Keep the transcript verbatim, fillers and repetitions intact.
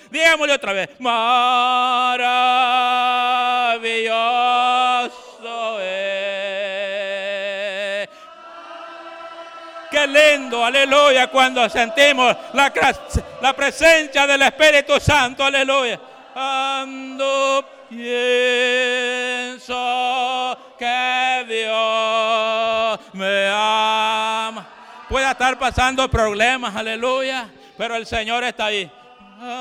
Digámosle otra vez. Maravilloso es. Qué lindo, aleluya, cuando sentimos la, la presencia del Espíritu Santo, aleluya. Ando pienso que Dios me ama. Puede estar pasando problemas, aleluya, pero el Señor está ahí.